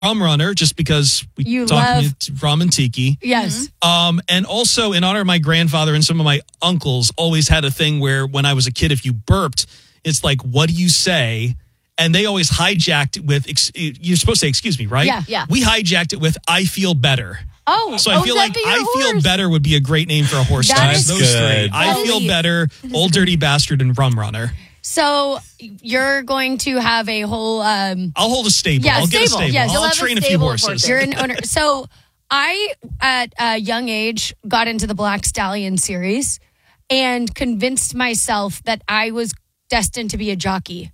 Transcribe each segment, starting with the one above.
Rum Runner, just because we talked rum and tiki. Yes. And also in honor of my grandfather and some of my uncles, always had a thing where when I was a kid, if you burped, it's like, what do you say? And they always hijacked it with, you're supposed to say, excuse me, right? Yeah. We hijacked it with, I feel better. Oh, so I feel like I feel better would be a great name for a horse. That's Those good. three. I feel better, Old Dirty Bastard, and Rum Runner. So you're going to have a whole... I'll hold a stable. Yeah, I'll get a stable. stable. Yes, I'll train a few horses. You're an owner. So I, at a young age, got into the Black Stallion series and convinced myself that I was destined to be a jockey.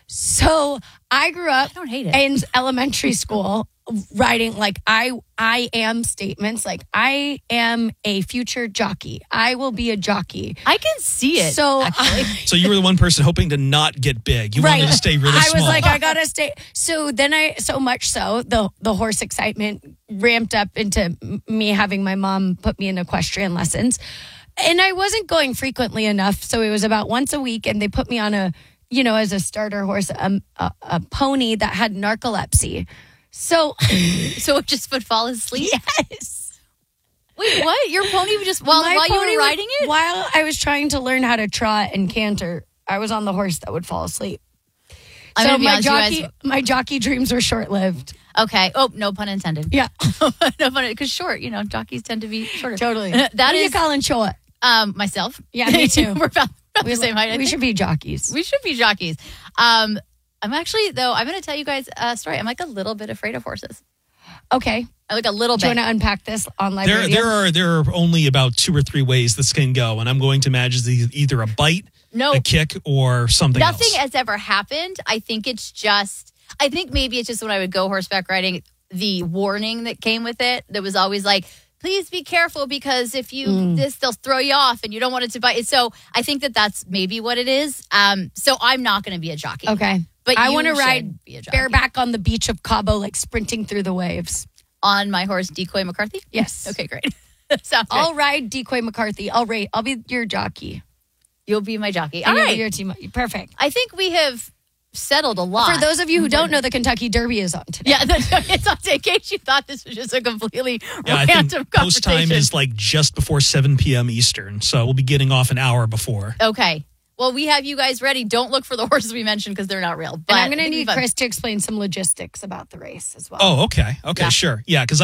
So I grew up in elementary school writing like I am statements like I am a future jockey. I will be a jockey. I can see it. So So you were the one person hoping to not get big. You wanted to stay really small. I was like, I gotta stay. So then so much so the horse excitement ramped up into me having my mom put me in equestrian lessons. And I wasn't going frequently enough. So it was about once a week, and they put me on as a starter horse, a pony that had narcolepsy. So it just would fall asleep? Yes. Wait, what? Your pony would just, while you were riding it? While I was trying to learn how to trot and canter, I was on the horse that would fall asleep. So my jockey dreams were short-lived. Okay. Oh, no pun intended. Yeah. No pun, because short, jockeys tend to be shorter. Totally. That is Colin short. Myself. Yeah, me too. We're about the same height. We should be jockeys. We should be jockeys. I'm actually, though, I'm going to tell you guys a story. I'm like a little bit afraid of horses. Okay. Like a little bit. Do you want to unpack this on live radio? There are only about 2 or 3 ways this can go, and I'm going to imagine either a bite, a kick, or something else. Nothing has ever happened. I think maybe it's just when I would go horseback riding, the warning that came with it, that was always like, please be careful because if you they'll throw you off and you don't want it to bite. So I think that's maybe what it is. So I'm not going to be a jockey. Okay. But I want to ride bareback on the beach of Cabo, like sprinting through the waves. On my horse, Decoy McCarthy? Yes. Okay, great. Sounds good. I'll ride Decoy McCarthy. I'll be your jockey. You'll be my jockey. All right. Your team. Perfect. I think we have settled a lot. For those of you who don't know, the Kentucky Derby is on today. Yeah, it's on today. In case you thought this was just a completely I random think conversation. post time is like just before 7 p.m. Eastern, so we'll be getting off an hour before. Okay. Well, we have you guys ready. Don't look for the horses we mentioned because they're not real. But and I'm going to need Chris to explain some logistics about the race as well. Oh, okay. Okay, yeah. Sure. Yeah, because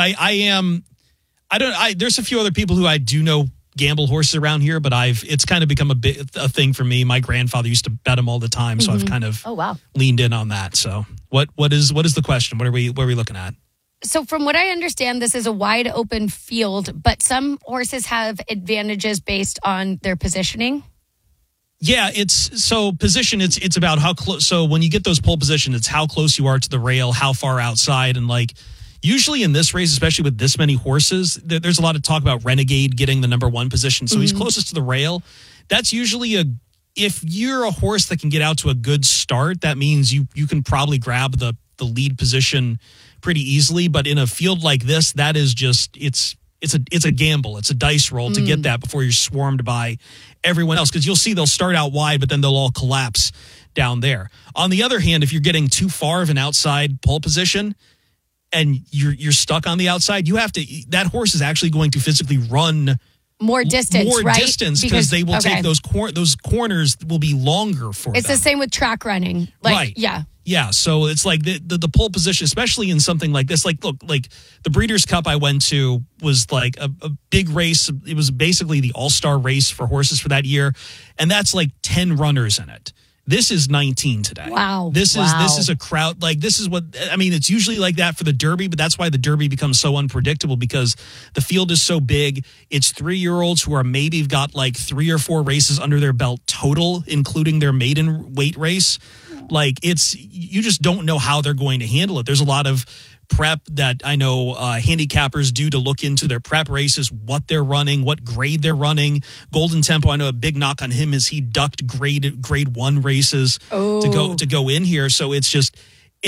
there's a few other people who I do know gamble horses around here, but it's kind of become a thing for me. My grandfather used to bet them all the time, so I've kind of leaned in on that. So what is the question? What are we looking at? So from what I understand, this is a wide open field, but some horses have advantages based on their positioning. Yeah, it's about how close. So when you get those pole positions, it's how close you are to the rail, how far outside, and like usually in this race, especially with this many horses, there's a lot of talk about Renegade getting the number 1 position. So he's closest to the rail. That's usually if you're a horse that can get out to a good start, that means you can probably grab the lead position pretty easily. But in a field like this, that is just it's a gamble. It's a dice roll to get that before you're swarmed by everyone else. Because you'll see they'll start out wide, but then they'll all collapse down there. On the other hand, if you're getting too far of an outside pole position and you're stuck on the outside, that horse is actually going to physically run more distance, right? Because they will take those corners will be longer for them. It's the same with track running. Right. Yeah. Yeah, so it's like the pole position, especially in something like this. Like, look, like the Breeders' Cup I went to was like a big race. It was basically the all-star race for horses for that year, and that's like 10 runners in it. This is 19 today. Wow. This is a crowd. Like, this is it's usually like that for the Derby, but that's why the Derby becomes so unpredictable because the field is so big. It's 3-year-olds who are maybe got like 3 or 4 races under their belt total, including their maiden weight race. Like you just don't know how they're going to handle it. There's a lot of prep that I know handicappers do to look into their prep races, what they're running, what grade they're running. Golden Tempo, I know a big knock on him is he ducked grade 1 races to go in here. So it's just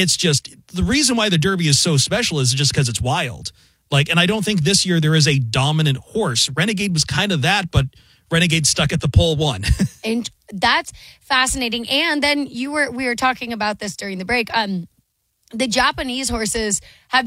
the reason why the Derby is so special is just because it's wild. Like, and I don't think this year there is a dominant horse. Renegade was kind of that, but Renegade stuck at the pole 1. And that's fascinating. And then we were talking about this during the break. the Japanese horses have